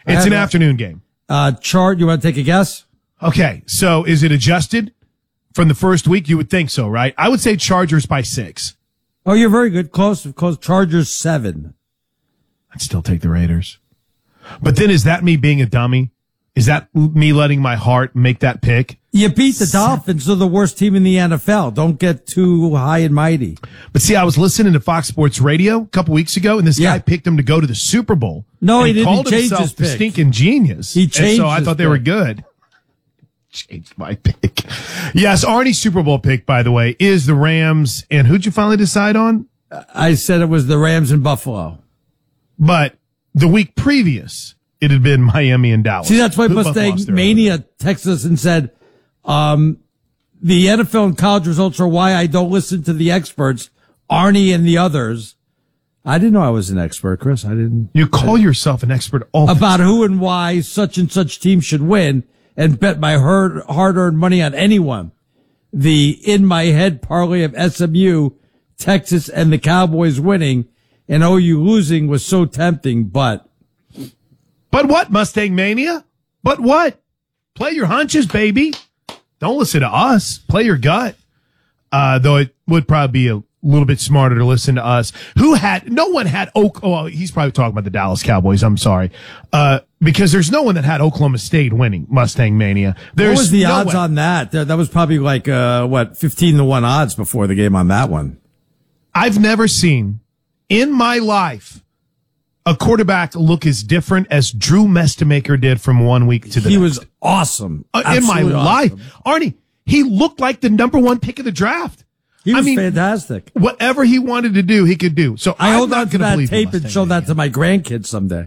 It's an afternoon game. Chart, you want to take a guess? Okay, so is it adjusted from the first week? You would think so, right? I would say Chargers by 6. Oh, you're very good. Close. Chargers 7. I'd still take the Raiders. But then is that me being a dummy? Is that me letting my heart make that pick? You beat the Dolphins. They're the worst team in the NFL. Don't get too high and mighty. But see, I was listening to Fox Sports Radio a couple weeks ago, and this guy picked them to go to the Super Bowl. No, he didn't. Called He changed himself his the pick. stinking genius. He changed. So I thought they were good. Changed my pick. Yes, Arnie's Super Bowl pick, by the way, is the Rams. And who'd you finally decide on? I said it was the Rams in Buffalo. But the week previous, it had been Miami and Dallas. See, that's why Mustang Mania texted us and said, the NFL and college results are why I don't listen to the experts, Arnie and the others. I didn't know I was an expert, Chris. I didn't. You call yourself an expert about who and why such and such team should win and bet my hard-earned money on anyone. The in my head parlay of SMU, Texas, and the Cowboys winning and OU losing was so tempting, but what, Mustang Mania? But what? Play your hunches, baby. Don't listen to us. Play your gut. Though it would probably be a little bit smarter to listen to us. No one had he's probably talking about the Dallas Cowboys. I'm sorry. Because there's no one that had Oklahoma State winning Mustang Mania. What was the odds on that? That was probably like, 15-1 odds before the game on that one. I've never seen in my life a quarterback look as different as Drew Mestemaker did from 1 week to the next. He was awesome. In my life. Arnie, he looked like the number 1 pick of the draft. He was fantastic. Whatever he wanted to do, he could do. So I hold on to that tape and show that to my grandkids someday.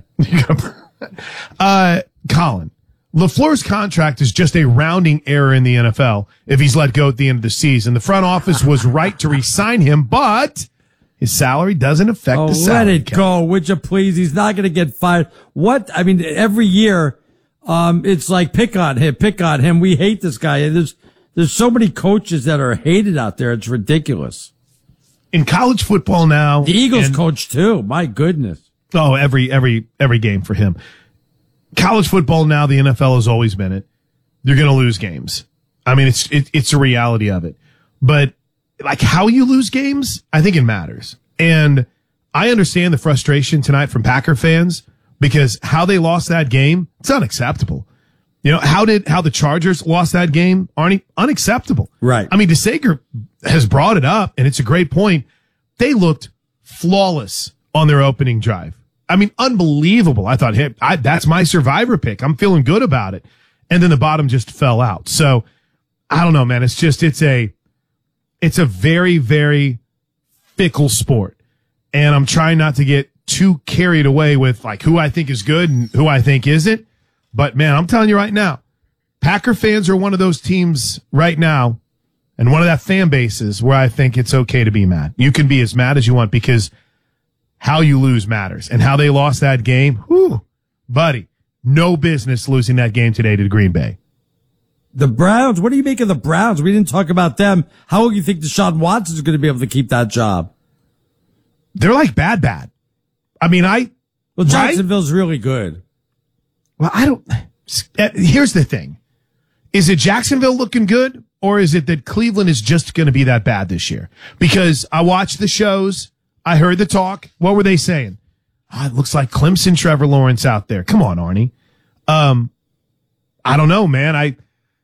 Colin, LaFleur's contract is just a rounding error in the NFL if he's let go at the end of the season. The front office was right to re-sign him, but his salary doesn't affect the salary. Let it go, would you please? He's not going to get fired. What? I mean, every year, it's like pick on him. We hate this guy. There's so many coaches that are hated out there. It's ridiculous. In college football now, the Eagles coach too. My goodness. Oh, every game for him. College football now, the NFL has always been it. You're going to lose games. I mean, it's a reality of it. But like how you lose games, I think it matters. And I understand the frustration tonight from Packer fans because how they lost that game, it's unacceptable. You know, how the Chargers lost that game, Arnie? Unacceptable. Right. I mean, DeSager has brought it up, and it's a great point. They looked flawless on their opening drive. I mean, unbelievable. I thought, hey, that's my survivor pick. I'm feeling good about it. And then the bottom just fell out. So I don't know, man. It's a very, very fickle sport. And I'm trying not to get too carried away with like who I think is good and who I think isn't. But man, I'm telling you right now, Packer fans are one of those teams right now and one of that fan bases where I think it's okay to be mad. You can be as mad as you want because how you lose matters. And how they lost that game, whew, buddy, no business losing that game today to Green Bay. The Browns, what do you make of the Browns? We didn't talk about them. How do you think Deshaun Watson is going to be able to keep that job? They're like bad. I mean, Jacksonville's really good. Well, here's the thing. Is it Jacksonville looking good or is it that Cleveland is just going to be that bad this year? Because I watched the shows. I heard the talk. What were they saying? It looks like Clemson, Trevor Lawrence out there. Come on, Arnie. I don't know, man.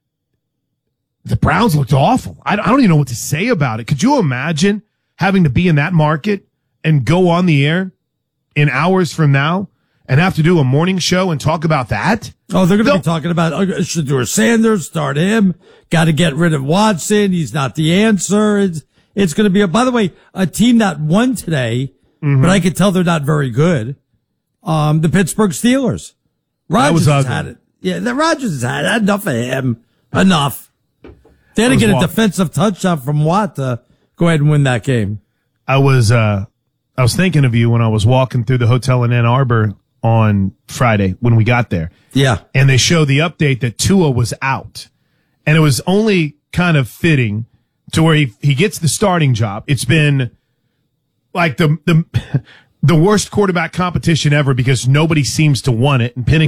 The Browns looked awful. I don't even know what to say about it. Could you imagine having to be in that market and go on the air in hours from now and have to do a morning show and talk about that? Oh, they're going to be talking about Shedeur Sanders, start him. Got to get rid of Watson. He's not the answer. It's going to be, by the way, a team that won today, but I could tell they're not very good. The Pittsburgh Steelers. Rodgers has had it. Yeah, the Rodgers has had enough of him. Enough. They had to get a defensive touchdown from Watt to go ahead and win that game. I was thinking of you when I was walking through the hotel in Ann Arbor on Friday when we got there. Yeah. And they showed the update that Tua was out. And it was only kind of fitting to where he gets the starting job. It's been like the worst quarterback competition ever because nobody seems to want it. And Penning